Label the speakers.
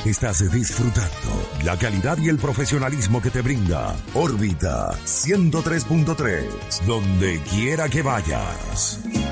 Speaker 1: Estás disfrutando la calidad y el profesionalismo que te brinda Órbita 103.3, donde quiera que vayas.